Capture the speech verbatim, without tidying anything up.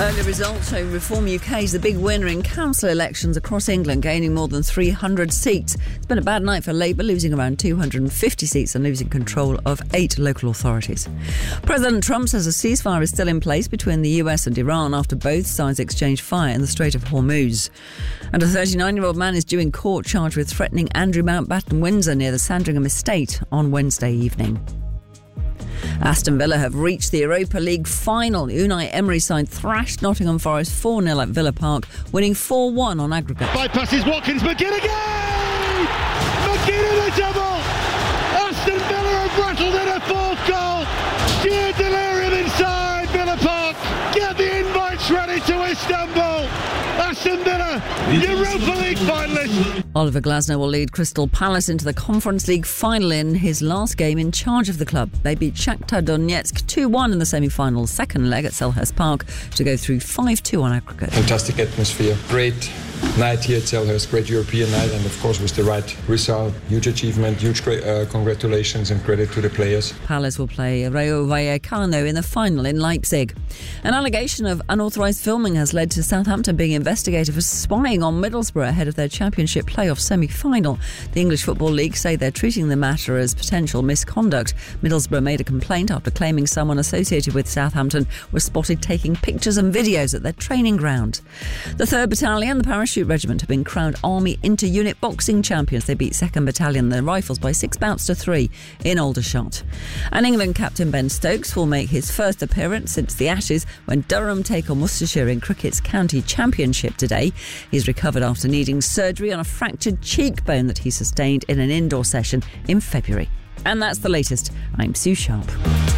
Early results show Reform U K is the big winner in council elections across England, gaining more than three hundred seats. It's been a bad night for Labour, losing around two hundred fifty seats and losing control of eight local authorities. President Trump says a ceasefire is still in place between the U S and Iran after both sides exchanged fire in the Strait of Hormuz. And a thirty-nine-year-old man is due in court charged with threatening Andrew Mountbatten Windsor near the Sandringham estate on Wednesday evening. Aston Villa have reached the Europa League final. Unai Emery's side thrashed Nottingham Forest four nil at Villa Park, winning four one on aggregate. Bypasses Watkins, McGinn again! McGinn in a double! Aston Villa have rattled in a fourth goal! Sheer delirium inside Villa Park! Get the invites ready to Istanbul! Aston Villa, Europa League finalists! Oliver Glasner will lead Crystal Palace into the Conference League final in his last game in charge of the club. They beat Shakhtar Donetsk two one in the semi-final second leg at Selhurst Park to go through five two on aggregate. Fantastic atmosphere, great night here at Selhurst, great European night, and of course with the right result, huge achievement, huge uh, congratulations and credit to the players. Palace will play Rayo Vallecano in the final in Leipzig. An allegation of unauthorised filming has led to Southampton being investigated for spying on Middlesbrough ahead of their Championship playoff semi-final. The English Football League say they're treating the matter as potential misconduct. Middlesbrough made a complaint after claiming someone associated with Southampton was spotted taking pictures and videos at their training ground. The third Battalion, the Parachute Regiment, have been crowned Army Inter-Unit Boxing Champions. They beat second Battalion, the Rifles, by six bouts to three in Aldershot. And England captain Ben Stokes will make his first appearance since the Ashes when Durham take on Worcestershire in cricket's county championship today. He's recovered after needing surgery on a fractured cheekbone that he sustained in an indoor session in February. And that's the latest. I'm Sue Sharp.